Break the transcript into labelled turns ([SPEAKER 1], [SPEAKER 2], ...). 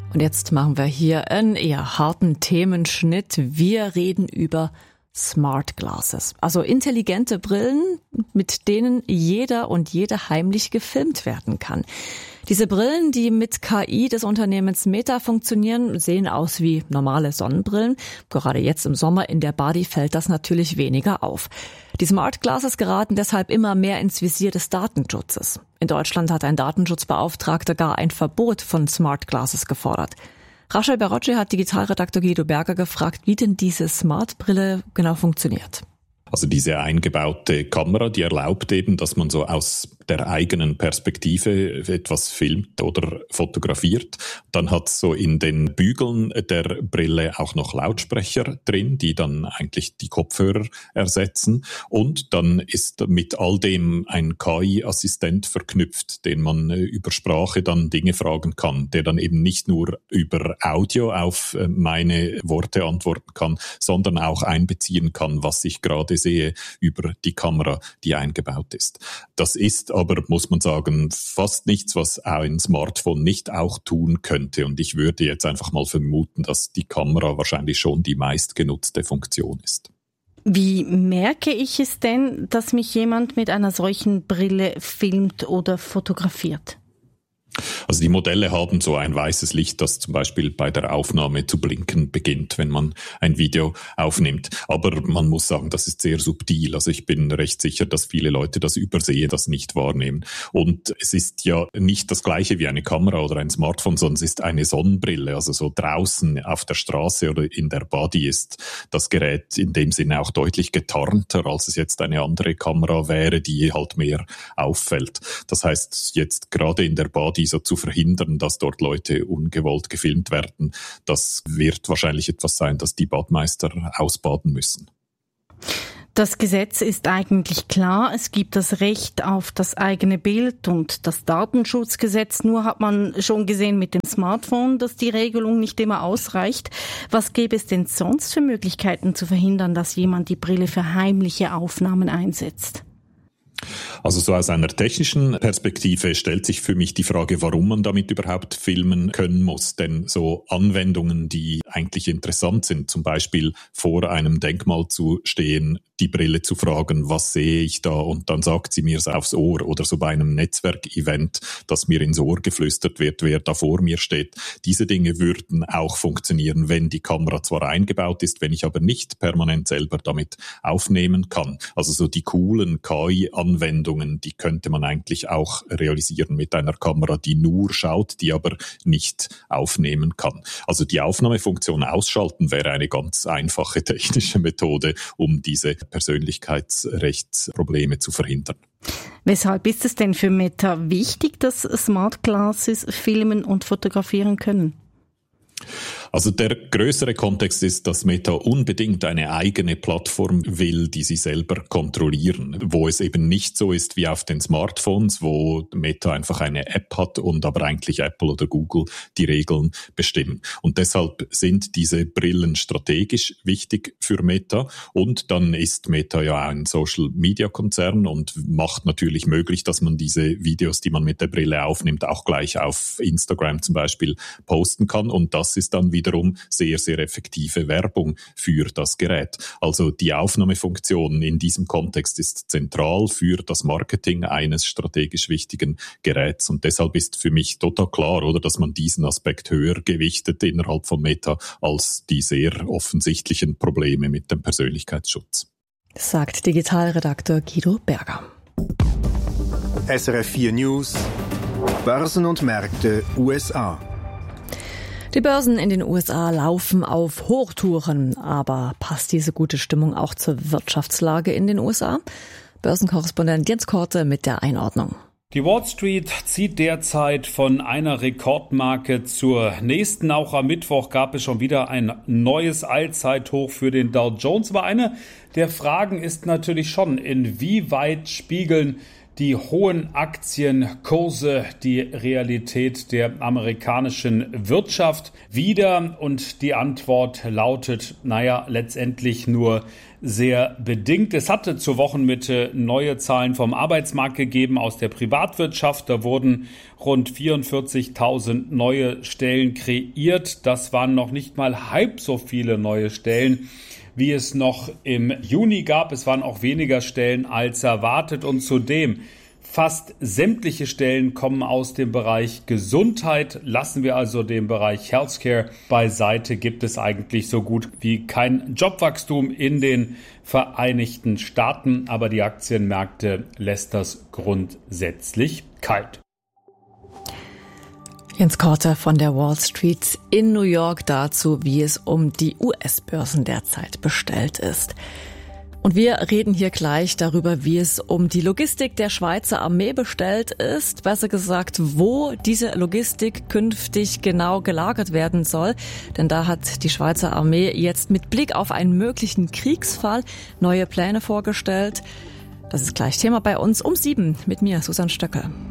[SPEAKER 1] Und jetzt machen wir hier einen eher harten Themenschnitt. Wir reden über Smart Glasses, also intelligente Brillen, mit denen jeder und jede heimlich gefilmt werden kann. Diese Brillen, die mit KI des Unternehmens Meta funktionieren, sehen aus wie normale Sonnenbrillen. Gerade jetzt im Sommer in der Body fällt das natürlich weniger auf. Die Smart Glasses geraten deshalb immer mehr ins Visier des Datenschutzes. In Deutschland hat ein Datenschutzbeauftragter gar ein Verbot von Smart Glasses gefordert. Rachel Barocci hat Digitalredakteur Guido Berger gefragt, wie denn diese Smart-Brille genau funktioniert.
[SPEAKER 2] Also diese eingebaute Kamera, die erlaubt eben, dass man so aus der eigenen Perspektive etwas filmt oder fotografiert. Dann hat so in den Bügeln der Brille auch noch Lautsprecher drin, die dann eigentlich die Kopfhörer ersetzen. Und dann ist mit all dem ein KI-Assistent verknüpft, den man über Sprache dann Dinge fragen kann, der dann eben nicht nur über Audio auf meine Worte antworten kann, sondern auch einbeziehen kann, was ich gerade sehe über die Kamera, die eingebaut ist. Das ist aber, muss man sagen, fast nichts, was ein Smartphone nicht auch tun könnte. Und ich würde jetzt einfach mal vermuten, dass die Kamera wahrscheinlich schon die meistgenutzte Funktion ist.
[SPEAKER 3] Wie merke ich es denn, dass mich jemand mit einer solchen Brille filmt oder fotografiert?
[SPEAKER 2] Also die Modelle haben so ein weißes Licht, das zum Beispiel bei der Aufnahme zu blinken beginnt, wenn man ein Video aufnimmt. Aber man muss sagen, das ist sehr subtil. Also ich bin recht sicher, dass viele Leute das übersehen, das nicht wahrnehmen. Und es ist ja nicht das Gleiche wie eine Kamera oder ein Smartphone, sondern es ist eine Sonnenbrille. Also so draußen auf der Straße oder in der Body ist das Gerät in dem Sinne auch deutlich getarnter, als es jetzt eine andere Kamera wäre, die halt mehr auffällt. Das heißt, jetzt gerade in der Body so zu verhindern, dass dort Leute ungewollt gefilmt werden, das wird wahrscheinlich etwas sein, das die Badmeister ausbaden müssen.
[SPEAKER 3] Das Gesetz ist eigentlich klar. Es gibt das Recht auf das eigene Bild und das Datenschutzgesetz. Nur hat man schon gesehen mit dem Smartphone, dass die Regelung nicht immer ausreicht. Was gäbe es denn sonst für Möglichkeiten zu verhindern, dass jemand die Brille für heimliche Aufnahmen einsetzt?
[SPEAKER 2] Also so aus einer technischen Perspektive stellt sich für mich die Frage, warum man damit überhaupt filmen können muss. Denn so Anwendungen, die eigentlich interessant sind, zum Beispiel vor einem Denkmal zu stehen, die Brille zu fragen, was sehe ich da? Und dann sagt sie mir es aufs Ohr. Oder so bei einem Netzwerkevent, dass mir ins Ohr geflüstert wird, wer da vor mir steht. Diese Dinge würden auch funktionieren, wenn die Kamera zwar eingebaut ist, wenn ich aber nicht permanent selber damit aufnehmen kann. Also so die coolen KI-Anwendungen, die könnte man eigentlich auch realisieren mit einer Kamera, die nur schaut, die aber nicht aufnehmen kann. Also die Aufnahmefunktion ausschalten wäre eine ganz einfache technische Methode, um diese Persönlichkeitsrechtsprobleme zu verhindern.
[SPEAKER 3] Weshalb ist es denn für Meta wichtig, dass Smart Glasses filmen und fotografieren können?
[SPEAKER 2] Also der größere Kontext ist, dass Meta unbedingt eine eigene Plattform will, die sie selber kontrollieren, wo es eben nicht so ist wie auf den Smartphones, wo Meta einfach eine App hat und aber eigentlich Apple oder Google die Regeln bestimmen. Und deshalb sind diese Brillen strategisch wichtig für Meta. Und dann ist Meta ja ein Social-Media-Konzern und macht natürlich möglich, dass man diese Videos, die man mit der Brille aufnimmt, auch gleich auf Instagram zum Beispiel posten kann. Und das ist dann wiederum sehr, sehr effektive Werbung für das Gerät. Also die Aufnahmefunktion in diesem Kontext ist zentral für das Marketing eines strategisch wichtigen Geräts. Und deshalb ist für mich total klar, oder, dass man diesen Aspekt höher gewichtet innerhalb von Meta als die sehr offensichtlichen Probleme mit dem Persönlichkeitsschutz.
[SPEAKER 1] Sagt Digitalredakteur Guido Berger.
[SPEAKER 4] SRF 4 News, Börsen und Märkte USA.
[SPEAKER 1] Die Börsen in den USA laufen auf Hochtouren, aber passt diese gute Stimmung auch zur Wirtschaftslage in den USA? Börsenkorrespondent Jens Korte mit der Einordnung.
[SPEAKER 5] Die Wall Street zieht derzeit von einer Rekordmarke zur nächsten. Auch am Mittwoch gab es schon wieder ein neues Allzeithoch für den Dow Jones. Aber eine der Fragen ist natürlich schon, inwieweit spiegeln die hohen Aktienkurse die Realität der amerikanischen Wirtschaft wider? Und die Antwort lautet, letztendlich nur sehr bedingt. Es hatte zur Wochenmitte neue Zahlen vom Arbeitsmarkt gegeben aus der Privatwirtschaft. Da wurden rund 44.000 neue Stellen kreiert. Das waren noch nicht mal halb so viele neue Stellen, wie es noch im Juni gab. Es waren auch weniger Stellen als erwartet. Und zudem fast sämtliche Stellen kommen aus dem Bereich Gesundheit. Lassen wir also den Bereich Healthcare beiseite. Gibt es eigentlich so gut wie kein Jobwachstum in den Vereinigten Staaten. Aber die Aktienmärkte lässt das grundsätzlich kalt.
[SPEAKER 1] Jens Korte von der Wall Street in New York dazu, wie es um die US-Börsen derzeit bestellt ist. Und wir reden hier gleich darüber, wie es um die Logistik der Schweizer Armee bestellt ist. Besser gesagt, wo diese Logistik künftig genau gelagert werden soll. Denn da hat die Schweizer Armee jetzt mit Blick auf einen möglichen Kriegsfall neue Pläne vorgestellt. Das ist gleich Thema bei uns um 7 mit mir, Susanne Stöckel.